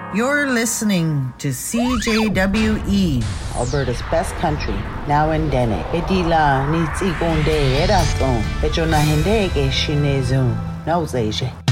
You're listening to CJWE, Alberta's best country. Now in Dene. Edila nitsi konde erason. Echona hende ke shinezun. Nauzeje.